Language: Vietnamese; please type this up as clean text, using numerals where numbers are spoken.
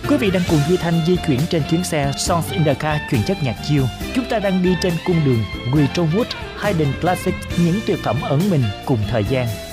Quý vị đang cùng Duy Thanh di chuyển trên chuyến xe Songs in the Car truyền chất nhạc chill. Chúng ta đang đi trên cung đường Retro Wood Hidden Classics, những tuyệt phẩm ẩn mình cùng thời gian.